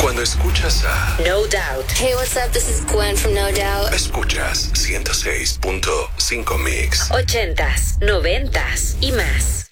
Cuando escuchas a No Doubt. Hey, what's up? This is Gwen from No Doubt. Escuchas 106.5 Mix. 80s, 90s y más.